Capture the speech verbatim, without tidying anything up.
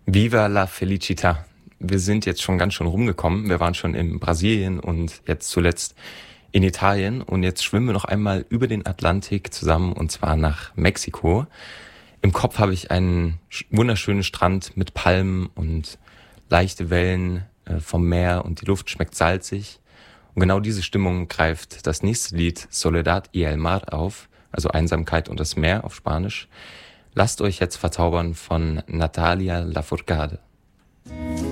Viva la Felicità. Wir sind jetzt schon ganz schön rumgekommen. Wir waren schon in Brasilien und jetzt zuletzt in Italien. Und jetzt schwimmen wir noch einmal über den Atlantik zusammen und zwar nach Mexiko. Im Kopf habe ich einen sch- wunderschönen Strand mit Palmen und leichte Wellen äh, vom Meer und die Luft schmeckt salzig. Und genau diese Stimmung greift das nächste Lied Soledad y el Mar auf, also Einsamkeit und das Meer auf Spanisch. Lasst euch jetzt verzaubern von Natalia Lafourcade.